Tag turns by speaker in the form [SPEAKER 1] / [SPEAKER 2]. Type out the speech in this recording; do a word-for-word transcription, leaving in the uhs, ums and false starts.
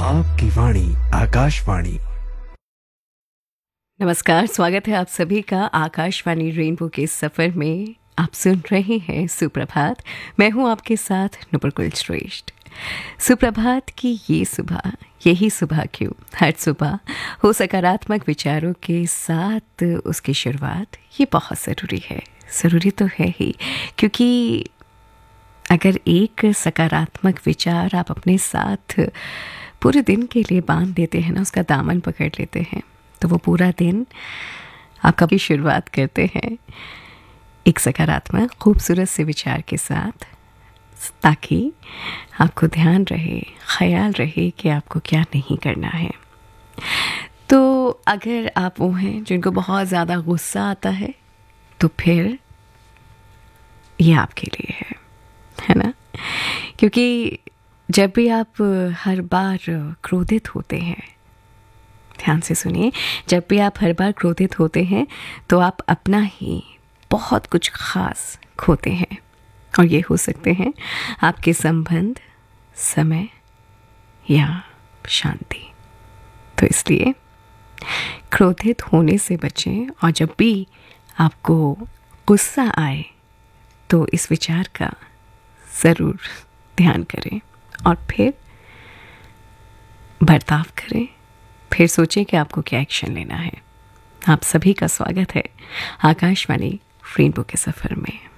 [SPEAKER 1] आपकी वाणी आकाशवाणी।
[SPEAKER 2] नमस्कार, स्वागत है आप सभी का आकाशवाणी रेनबो के सफ़र में। आप सुन रहे हैं सुप्रभात। मैं हूं आपके साथ नुपुर श्रेष्ठ। सुप्रभात की ये सुबह, यही सुबह क्यों, हर सुबह हो सकारात्मक विचारों के साथ उसकी शुरुआत, ये बहुत ज़रूरी है। ज़रूरी तो है ही, क्योंकि अगर एक सकारात्मक विचार आप अपने साथ पूरे दिन के लिए बांध देते हैं ना, उसका दामन पकड़ लेते हैं, तो वो पूरा दिन आप कभी शुरुआत करते हैं एक सकारात्मक खूबसूरत से विचार के साथ, ताकि आपको ध्यान रहे, ख्याल रहे कि आपको क्या नहीं करना है। तो अगर आप वो हैं जिनको बहुत ज़्यादा गुस्सा आता है, तो फिर ये आपके लिए है है ना? क्योंकि जब भी आप हर बार क्रोधित होते हैं, ध्यान से सुनिए, जब भी आप हर बार क्रोधित होते हैं तो आप अपना ही बहुत कुछ खास खोते हैं। और ये हो सकते हैं आपके संबंध, समय या शांति। तो इसलिए क्रोधित होने से बचें, और जब भी आपको गुस्सा आए तो इस विचार का ज़रूर ध्यान करें और फिर बर्ताव करें। फिर सोचें कि आपको क्या एक्शन लेना है। आप सभी का स्वागत है आकाशवाणी रेनबो के सफ़र में।